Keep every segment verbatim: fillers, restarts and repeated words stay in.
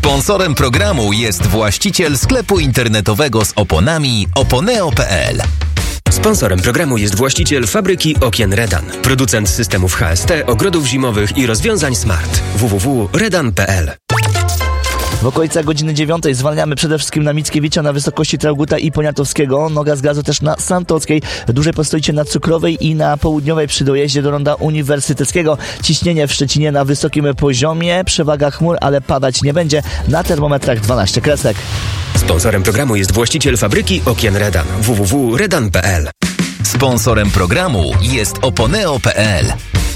Sponsorem programu jest właściciel sklepu internetowego z oponami oponeo kropka p l. Sponsorem programu jest właściciel fabryki okien Redan, producent systemów H S T, ogrodów zimowych i rozwiązań smart. w w w kropka redan kropka p l. W okolicach godziny dziewiątej zwalniamy przede wszystkim na Mickiewicza na wysokości Trauguta i Poniatowskiego. Noga z gazu też na Santockiej. Dłużej postoicie na Cukrowej i na Południowej przy dojeździe do Ronda Uniwersyteckiego. Ciśnienie w Szczecinie na wysokim poziomie. Przewaga chmur, ale padać nie będzie. Na termometrach dwanaście kresek. Sponsorem programu jest właściciel fabryki okien Redan. w w w kropka redan kropka p l. Sponsorem programu jest oponeo kropka p l.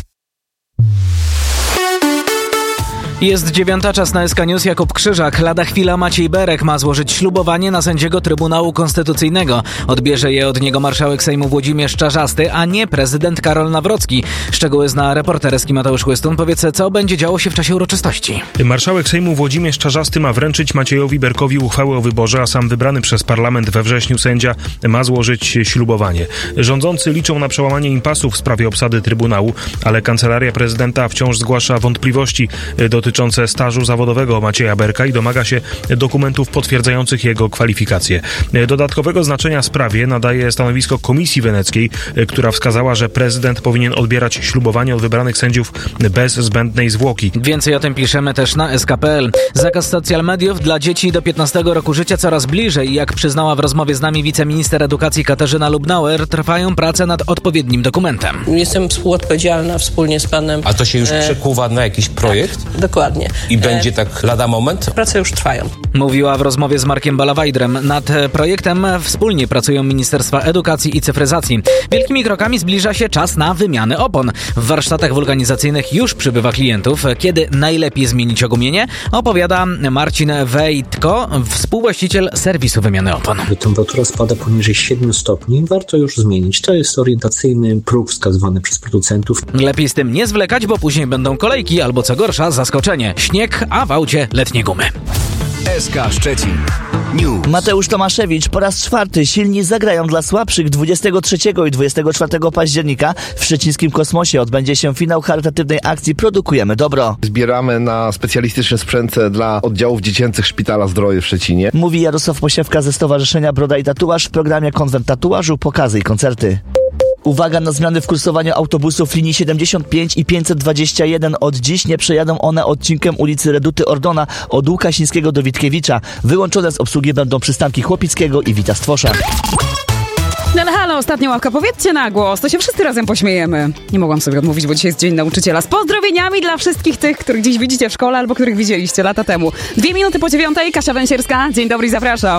Jest dziewiąta, czas na S K News. Jakub Krzyżak. Lada chwila Maciej Berek ma złożyć ślubowanie na sędziego Trybunału Konstytucyjnego. Odbierze je od niego marszałek Sejmu Włodzimierz Czarzasty, a nie prezydent Karol Nawrocki. Szczegóły zna reporterski Mateusz Chłystun. Powiedz, co będzie działo się w czasie uroczystości. Marszałek Sejmu Włodzimierz Czarzasty ma wręczyć Maciejowi Berkowi uchwałę o wyborze, a sam wybrany przez parlament we wrześniu sędzia ma złożyć ślubowanie. Rządzący liczą na przełamanie impasu w sprawie obsady Trybunału, ale Kancelaria Prezydenta wciąż zgłasza wątpliwości dotyczące dotyczące stażu zawodowego Macieja Berka i domaga się dokumentów potwierdzających jego kwalifikacje. Dodatkowego znaczenia sprawie nadaje stanowisko Komisji Weneckiej, która wskazała, że prezydent powinien odbierać ślubowanie od wybranych sędziów bez zbędnej zwłoki. Więcej o tym piszemy też na S K kropka p l. Zakaz social mediów dla dzieci do piętnastego roku życia coraz bliżej. Jak przyznała w rozmowie z nami wiceminister edukacji Katarzyna Lubnauer, trwają prace nad odpowiednim dokumentem. Jestem współodpowiedzialna wspólnie z panem. A to się już e... przekuwa na jakiś projekt? Tak, dokładnie. I będzie tak lada moment? Prace już trwają. Mówiła w rozmowie z Markiem Balawajdrem. Nad projektem wspólnie pracują Ministerstwa Edukacji i Cyfryzacji. Wielkimi krokami zbliża się czas na wymianę opon. W warsztatach wulkanizacyjnych już przybywa klientów. Kiedy najlepiej zmienić ogumienie? Opowiada Marcin Wejtko, współwłaściciel serwisu wymiany opon. Gdy temperatura spada poniżej siedmiu stopni, warto już zmienić. To jest orientacyjny próg wskazywany przez producentów. Lepiej z tym nie zwlekać, bo później będą kolejki albo co gorsza zaskoczenie. Śnieg, a w aucie letnie gumy. S K Szczecin News. Mateusz Tomaszewicz po raz czwarty. Silni zagrają dla słabszych. dwudziestego trzeciego i dwudziestego czwartego października w szczecińskim Kosmosie odbędzie się finał charytatywnej akcji Produkujemy Dobro. Zbieramy na specjalistyczne sprzęty dla oddziałów dziecięcych Szpitala Zdrowie w Szczecinie. Mówi Jarosław Posiewka ze Stowarzyszenia Broda i Tatuaż w programie Konwent Tatuażu, pokazy i koncerty. Uwaga na zmiany w kursowaniu autobusów linii siedemdziesiąt pięć i pięćset dwadzieścia jeden. Od dziś nie przejadą one odcinkiem ulicy Reduty Ordona od Łukasińskiego do Witkiewicza. Wyłączone z obsługi będą przystanki Chłopickiego i Wita Stwosza. No ale halo, ostatnia ławka, powiedzcie na głos, to się wszyscy razem pośmiejemy. Nie mogłam sobie odmówić, bo dzisiaj jest Dzień Nauczyciela. Z pozdrowieniami dla wszystkich tych, których dziś widzicie w szkole albo których widzieliście lata temu. Dwie minuty po dziewiątej, Kasia Węsierska. Dzień dobry, zapraszam.